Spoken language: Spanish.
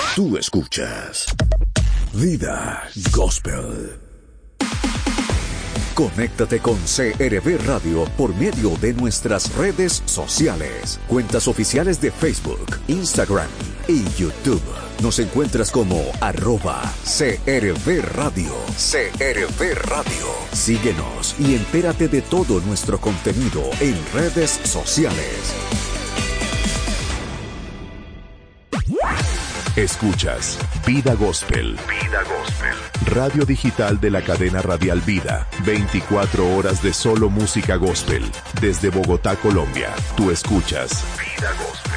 Tú escuchas Vida Gospel. Conéctate con CRB Radio por medio de nuestras redes sociales, cuentas oficiales de Facebook, Instagram y YouTube. Nos encuentras como @CRB Radio. CRB Radio. Síguenos y entérate de todo nuestro contenido en redes sociales. Escuchas Vida Gospel. Vida Gospel. Radio digital de la cadena radial Vida. 24 horas de solo música gospel. Desde Bogotá, Colombia. Tú escuchas Vida Gospel.